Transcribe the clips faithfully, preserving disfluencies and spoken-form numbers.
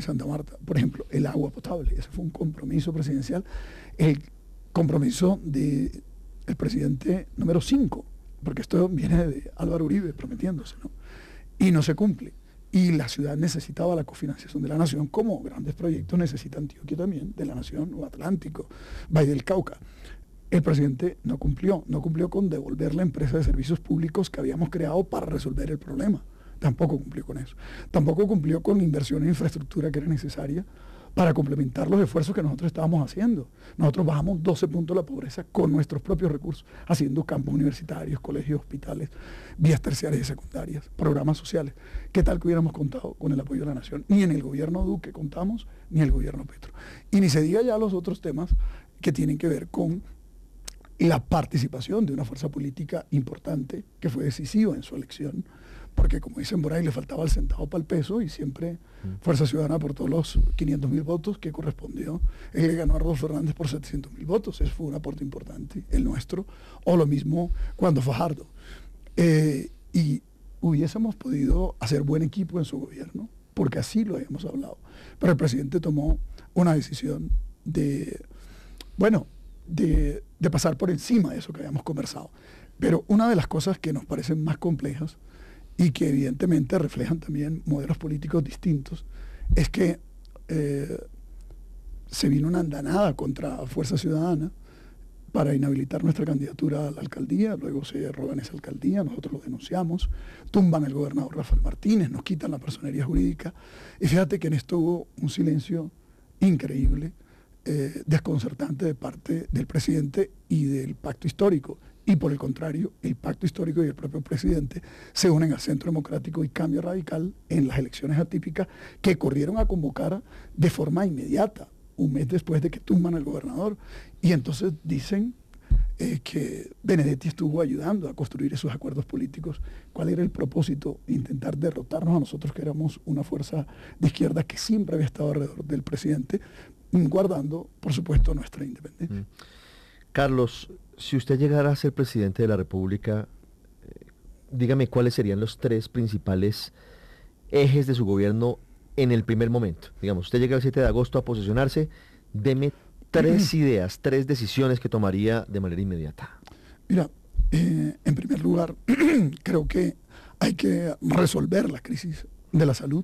Santa Marta, por ejemplo, el agua potable. Ese fue un compromiso presidencial, el compromiso del presidente número cinco, porque esto viene de Álvaro Uribe prometiéndose, ¿no? Y no se cumple. Y la ciudad necesitaba la cofinanciación de la nación, como grandes proyectos necesita Antioquia también, de la nación, o Atlántico, Valle del Cauca. El presidente no cumplió, no cumplió con devolver la empresa de servicios públicos que habíamos creado para resolver el problema. Tampoco cumplió con eso. Tampoco cumplió con la inversión en infraestructura que era necesaria para complementar los esfuerzos que nosotros estábamos haciendo. Nosotros bajamos doce puntos la pobreza con nuestros propios recursos, haciendo campos universitarios, colegios, hospitales, vías terciarias y secundarias, programas sociales. ¿Qué tal que hubiéramos contado con el apoyo de la nación? Ni en el gobierno Duque contamos, ni en el gobierno Petro. Y ni se diga ya los otros temas que tienen que ver con la participación de una fuerza política importante que fue decisiva en su elección, porque como dicen por ahí, le faltaba el centavo para el peso y siempre Fuerza Ciudadana aportó los quinientos mil votos que correspondió. Él le ganó a Rodolfo Hernández por setecientos mil votos, ese fue un aporte importante, el nuestro, o lo mismo cuando Fajardo. Eh, y hubiésemos podido hacer buen equipo en su gobierno, porque así lo habíamos hablado. Pero el presidente tomó una decisión de, bueno, de, de pasar por encima de eso que habíamos conversado. Pero una de las cosas que nos parecen más complejas y que evidentemente reflejan también modelos políticos distintos, es que eh, se vino una andanada contra Fuerza Ciudadana para inhabilitar nuestra candidatura a la alcaldía, luego se roban esa alcaldía, nosotros lo denunciamos, tumban al gobernador Rafael Martínez, nos quitan la personería jurídica, y fíjate que en esto hubo un silencio increíble, eh, desconcertante de parte del presidente y del pacto histórico. Y por el contrario, el pacto histórico y el propio presidente se unen al Centro Democrático y Cambio Radical en las elecciones atípicas que corrieron a convocar de forma inmediata, un mes después de que tumban al gobernador. Y entonces dicen eh, que Benedetti estuvo ayudando a construir esos acuerdos políticos. ¿Cuál era el propósito? Intentar derrotarnos a nosotros, que éramos una fuerza de izquierda que siempre había estado alrededor del presidente, guardando, por supuesto, nuestra independencia. Mm. Carlos, si usted llegara a ser presidente de la República, eh, dígame cuáles serían los tres principales ejes de su gobierno en el primer momento. Digamos, usted llega el siete de agosto a posesionarse, deme tres ideas, tres decisiones que tomaría de manera inmediata. Mira, eh, en primer lugar, creo que hay que resolver la crisis de la salud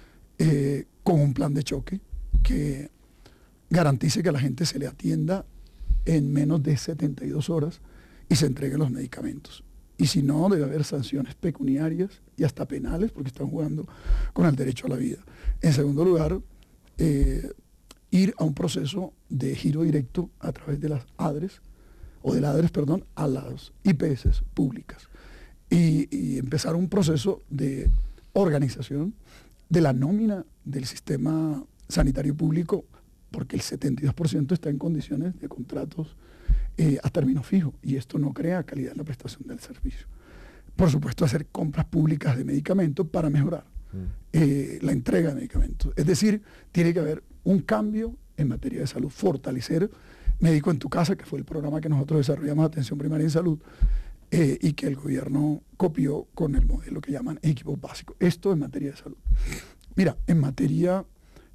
eh, con un plan de choque que garantice que a la gente se le atienda en menos de setenta y dos horas y se entreguen los medicamentos. Y si no, debe haber sanciones pecuniarias y hasta penales, porque están jugando con el derecho a la vida. En segundo lugar, eh, ir a un proceso de giro directo a través de las ADRES, o de las ADRES, perdón, a las I P S públicas. Y, y empezar un proceso de organización de la nómina del sistema sanitario público, porque el setenta y dos por ciento está en condiciones de contratos eh, a término fijo, y esto no crea calidad en la prestación del servicio. Por supuesto, hacer compras públicas de medicamentos para mejorar mm. eh, la entrega de medicamentos. Es decir, tiene que haber un cambio en materia de salud, fortalecer Médico en tu Casa, que fue el programa que nosotros desarrollamos de atención primaria en salud, eh, y que el gobierno copió con el modelo que llaman equipo básico. Esto en materia de salud. Mira, en materia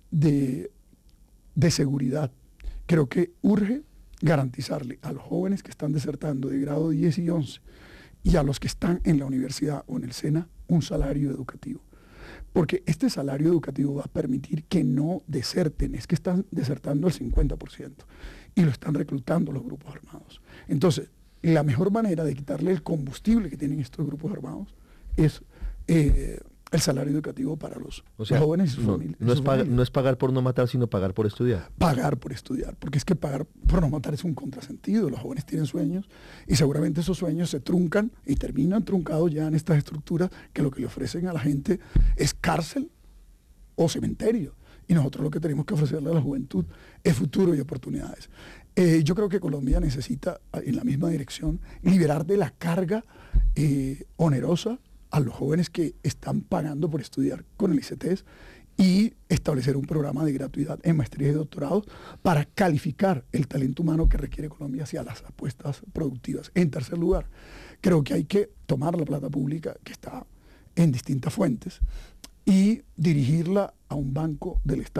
de de seguridad, creo que urge garantizarle a los jóvenes que están desertando de grado diez y once y a los que están en la universidad o en el SENA un salario educativo, porque este salario educativo va a permitir que no deserten. Es que están desertando el cincuenta por ciento y lo están reclutando los grupos armados. Entonces, la mejor manera de quitarle el combustible que tienen estos grupos armados es eh, el salario educativo para los, o sea, los jóvenes y sus no, familias. No es, paga, no es pagar por no matar, sino pagar por estudiar. Pagar por estudiar, porque es que pagar por no matar es un contrasentido. Los jóvenes tienen sueños y seguramente esos sueños se truncan y terminan truncados ya en estas estructuras que lo que le ofrecen a la gente es cárcel o cementerio. Y nosotros lo que tenemos que ofrecerle a la juventud es futuro y oportunidades. Eh, yo creo que Colombia necesita, en la misma dirección, liberar de la carga eh, onerosa a los jóvenes que están pagando por estudiar con el I C E T E S y establecer un programa de gratuidad en maestrías y doctorados para calificar el talento humano que requiere Colombia hacia las apuestas productivas. En tercer lugar, creo que hay que tomar la plata pública que está en distintas fuentes y dirigirla a un banco del Estado.